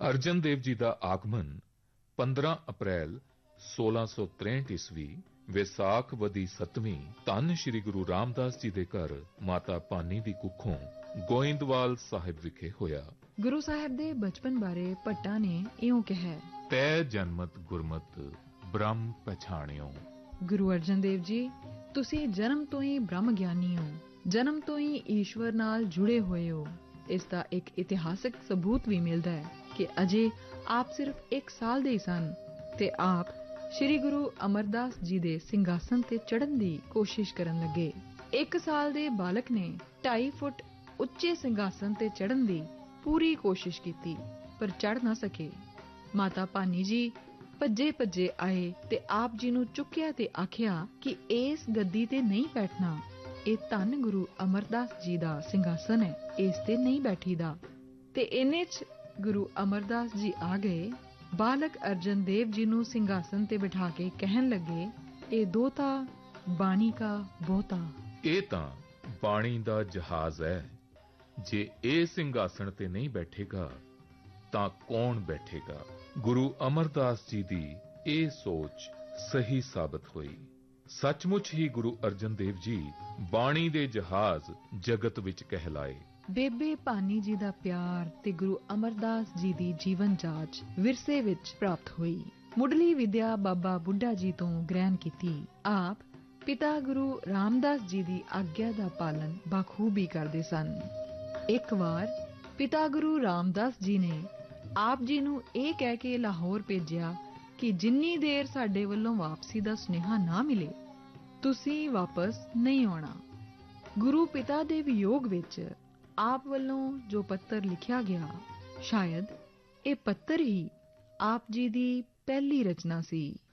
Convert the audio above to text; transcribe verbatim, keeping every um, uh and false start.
ਅਰਜਨ ਦੇਵ ਜੀ ਦਾ ਆਗਮਨ ਪੰਦਰਾਂ ਅਪ੍ਰੈਲ ਸੋਲਾਂ ਸੌ ਤਰੇਹਠ ਈਸਵੀ ਵਿਸਾਖ ਵਦੀ ਸੱਤਵੀਂ ਧੰਨ ਸ੍ਰੀ ਗੁਰੂ ਰਾਮਦਾਸ ਜੀ ਦੇ ਘਰ ਮਾਤਾ ਭਾਨੀ ਦੀ ਕੁੱਖੋਂ ਗੋਇੰਦਵਾਲ ਸਾਹਿਬ ਵਿਖੇ ਹੋਇਆ। ਗੁਰੂ ਸਾਹਿਬ ਦੇ ਬਚਪਨ ਬਾਰੇ ਭੱਟਾ ਨੇ ਇਉਂ ਕਿਹਾ, ਤੈ ਜਨਮਤ ਗੁਰਮਤ ਬ੍ਰਹਮ ਪਛਾਣਿਓ। ਗੁਰੂ ਅਰਜਨ ਦੇਵ ਜੀ, ਤੁਸੀਂ ਜਨਮ ਤੋਂ ਹੀ ਬ੍ਰਹਮ ਗਿਆਨੀ ਹੋ, ਜਨਮ ਤੋਂ ਹੀ ਈਸ਼ਵਰ ਨਾਲ ਜੁੜੇ ਹੋਏ ਹੋ। ਇਸ ਦਾ ਇੱਕ ਇਤਿਹਾਸਕ ਸਬੂਤ ਵੀ ਮਿਲਦਾ ਹੈ ਕਿ ਅਜੇ ਆਪ ਸਿਰਫ ਇੱਕ ਸਾਲ ਦੇ ਸਨ ਤੇ ਆਪ ਸ੍ਰੀ ਗੁਰੂ ਅਮਰਦਾਸ ਜੀ ਦੇ ਸਿੰਘਾਸਨ ਤੇ ਚੜ੍ਹਨ ਦੀ ਕੋਸ਼ਿਸ਼ ਕਰਨ ਲੱਗੇ। ਇੱਕ ਸਾਲ ਦੇ ਬਾਲਕ ਨੇ ਢਾਈ ਫੁੱਟ ਉੱਚੇ ਸਿੰਘਾਸਨ ਤੇ ਚੜ੍ਹਨ ਦੀ ਪੂਰੀ ਕੋਸ਼ਿਸ਼ ਕੀਤੀ ਪਰ ਚੜ੍ਹ ਨਾ ਸਕੇ। ਮਾਤਾ ਭਾਨੀ ਜੀ ਭੱਜੇ ਭੱਜੇ ਆਏ ਤੇ ਆਪ ਜੀ ਨੂੰ ਚੁੱਕਿਆ ਤੇ ਆਖਿਆ ਕਿ ਇਸ ਗੱਦੀ ਤੇ ਨਹੀਂ ਬੈਠਣਾ, ਇਹ ਧੰਨ ਗੁਰੂ ਅਮਰਦਾਸ ਜੀ ਦਾ ਸਿੰਘਾਸਨ ਹੈ, ਇਸ ਤੇ ਨਹੀਂ ਬੈਠੀਦਾ। ਤੇ ਇੰਨੇ 'ਚ ਗੁਰੂ ਅਮਰਦਾਸ ਜੀ ਆ ਗਏ। ਬਾਲਕ ਅਰਜਨ ਦੇਵ ਜੀ ਨੂੰ ਸਿੰਘਾਸਨ ਤੇ ਬਿਠਾ ਕੇ ਕਹਿਣ ਲੱਗੇ, ਇਹ ਦੋਤਾ ਬਾਣੀ ਕਾ ਬੋਤਾ। ਇਹ ਤਾਂ ਬਾਣੀ ਦਾ ਜਹਾਜ਼ ਹੈ, ਜੇ ਇਹ ਸਿੰਘਾਸਣ ਤੇ ਨਹੀਂ ਬੈਠੇਗਾ ਤਾਂ ਕੌਣ ਬੈਠੇਗਾ। ਗੁਰੂ ਅਮਰਦਾਸ ਜੀ ਦੀ ਇਹ ਸੋਚ ਸਹੀ ਸਾਬਤ ਹੋਈ। ਸੱਚਮੁੱਚ ਹੀ ਗੁਰੂ ਅਰਜਨ ਦੇਵ ਜੀ ਬਾਣੀ ਦੇ ਜਹਾਜ਼ ਜਗਤ ਵਿੱਚ ਕਹਿਲਾਏ। ਬੇਬੇ ਭਾਨੀ ਜੀ ਦਾ ਪਿਆਰ ਤੇ ਗੁਰੂ ਅਮਰਦਾਸ ਜੀ ਦੀ ਜੀਵਨ ਜਾਚ ਵਿਰਸੇ ਵਿੱਚ ਪ੍ਰਾਪਤ ਹੋਈ। ਮੁੱਢਲੀ ਵਿਦਿਆ ਬਾਬਾ ਬੁੱਢਾ ਜੀ ਤੋਂ ਗ੍ਰਹਿਣ ਕੀਤੀ। ਆਪ ਪਿਤਾ ਗੁਰੂ ਰਾਮਦਾਸ ਜੀ ਦੀ ਆਗਿਆ ਦਾ ਪਾਲਨ ਬਾਖੂਬੀ ਕਰਦੇ ਸਨ। ਇੱਕ ਵਾਰ ਪਿਤਾ ਗੁਰੂ ਰਾਮਦਾਸ ਜੀ ਨੇ ਆਪ ਜੀ ਨੂੰ ਇਹ ਕਹਿ ਕੇ ਲਾਹੌਰ ਭੇਜਿਆ ਕਿ ਜਿੰਨੀ ਦੇਰ ਸਾਡੇ ਵੱਲੋਂ ਵਾਪਸੀ ਦਾ ਸੁਨੇਹਾ ਨਾ ਮਿਲੇ ਤੁਸੀਂ ਵਾਪਸ ਨਹੀਂ ਆਉਣਾ। ਗੁਰੂ ਪਿਤਾ ਦੇ ਵਿਯੋਗ ਵਿੱਚ ਆਪ ਵੱਲੋਂ ਜੋ ਪੱਤਰ ਲਿਖਿਆ ਗਿਆ, ਸ਼ਾਇਦ ਇਹ ਪੱਤਰ ਹੀ ਆਪ ਜੀ ਦੀ ਪਹਿਲੀ ਰਚਨਾ ਸੀ।